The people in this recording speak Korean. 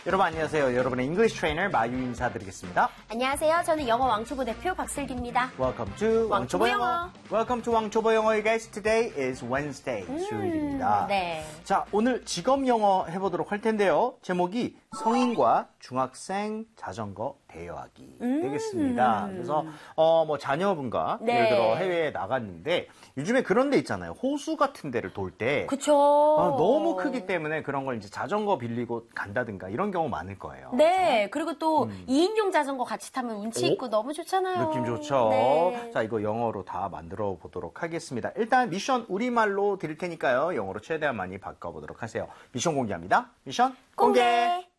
여러분 안녕하세요. 여러분의 English Trainer 마유 인사드리겠습니다. 안녕하세요. 저는 영어 왕초보 대표 박슬기입니다. Welcome to 왕초보 영어. Welcome to 왕초보 영어. Guys, today is Wednesday. 수요일입니다. 네. 자, 오늘 직업 영어 해보도록 할 텐데요. 제목이 성인과 중학생 자전거 대여하기 되겠습니다. 그래서 뭐 자녀분과 네. 예를 들어 해외에 나갔는데 요즘에 그런 데 있잖아요. 호수 같은 데를 돌 때 그쵸. 너무 크기 때문에 그런 걸 이제 자전거 빌리고 간다든가 이런 경우 많을 거예요. 네. 그리고 또 2인용 자전거 같이 타면 운치 있고 너무 좋잖아요. 느낌 좋죠? 네. 자, 이거 영어로 다 만들어 보도록 하겠습니다. 일단 미션 우리말로 드릴 테니까요. 영어로 최대한 많이 바꿔보도록 하세요. 미션 공개합니다. 미션 공개!